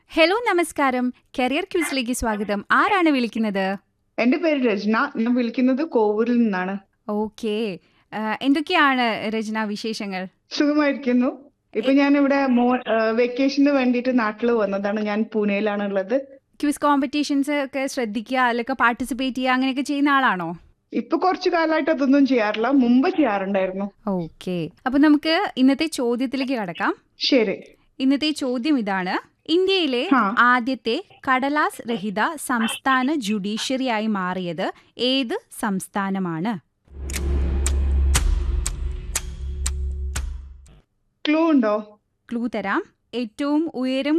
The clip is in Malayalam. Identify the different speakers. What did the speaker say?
Speaker 1: ഹലോ നമസ്കാരം. കരിയർ ക്വിസിലേക്ക് സ്വാഗതം. ആരാണ് വിളിക്കുന്നത്?
Speaker 2: എന്റെ പേര് രചന. ഞാൻ വിളിക്കുന്നത് കോവൂരിൽ നിന്നാണ്.
Speaker 1: ഓക്കേ. എന്തൊക്കെയാണ് രചന വിശേഷങ്ങൾ?
Speaker 2: സുഖമായിരിക്കുന്നു. ഇപ്പൊ
Speaker 1: എ-
Speaker 2: ഞാൻ ഇവിടെ വെക്കേഷന് വേണ്ടിയിട്ട് നാട്ടിൽ വന്നതാണ്. ഞാൻ പൂനെയിലാണുള്ളത്.
Speaker 1: ക്വിസ് കോമ്പറ്റീഷൻസ് ഒക്കെ ശ്രദ്ധിക്കുക, അതിലൊക്കെ പാർട്ടിസിപ്പേറ്റ് ചെയ്യുക, അങ്ങനെയൊക്കെ ചെയ്യുന്ന ആളാണോ?
Speaker 2: ഇപ്പൊ കുറച്ചു കാലമായിട്ട് അതൊന്നും ചെയ്യാറില്ല. മുമ്പ് ചെയ്യാറുണ്ടായിരുന്നു.
Speaker 1: ഓക്കേ. അപ്പൊ നമുക്ക് ഇന്നത്തെ ചോദ്യത്തിലേക്ക് കടക്കാം.
Speaker 2: ശരി.
Speaker 1: ഇന്നത്തെ ചോദ്യം ഇതാണ്: ഇന്ത്യയിലെ
Speaker 2: ഹാ.
Speaker 1: ആദ്യത്തെ കടലാസ് രഹിത സംസ്ഥാന ജുഡീഷ്യറിയായി മാറിയത് ഏത് സംസ്ഥാനമാണ്?
Speaker 2: ക്ലൂ ഉണ്ടോ?
Speaker 1: ക്ലൂ തരാം. ഏറ്റവും ഉയരം